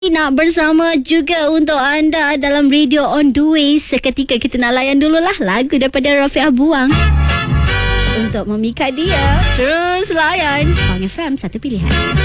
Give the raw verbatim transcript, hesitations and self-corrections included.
Nak bersama juga untuk anda dalam Radio On The Way. Seketika kita nak layan dululah lagu daripada Rafiq Buang untuk memikat dia. Terus layan Pang F M, satu pilihan.